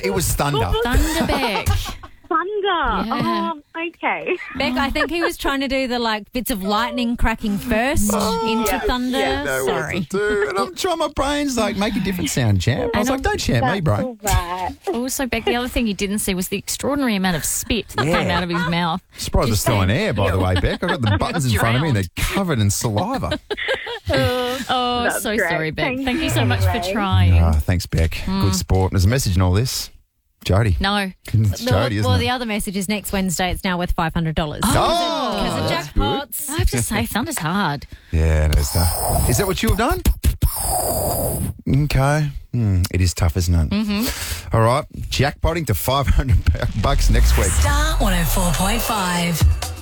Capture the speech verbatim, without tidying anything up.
it was thunder. Thunder, Beck. Thunder. Yeah. Oh, okay. Beck, I think he was trying to do the like bits of lightning cracking first into yeah, thunder. yeah. No, Sorry. what to do. And I'm trying my brains like make a different sound, champ. I was like, don't chant me, bro. All right. Also, Beck, the other thing you didn't see was the extraordinary amount of spit that Yeah. came out of his mouth. Surprised it's still in air, by the way, Beck. I've got the buttons in front of me and they're covered in saliva. Oh, That's so great. sorry, Beck. Thank Thank, you you so much for anyway. trying. Oh, thanks, Beck. Good sport. There's a message in all this. Jody. No. It's The- Jody, isn't well, it? the other message is next Wednesday. It's now worth five hundred dollars. Oh, Because of that's good. jackpots. I have to say, Thunder's hard. Yeah, it is tough. Is that what you have done? Okay. Hmm, it is tough, isn't it? Mm-hmm. All right. Jackpotting to five hundred bucks next week. Star one oh four point five.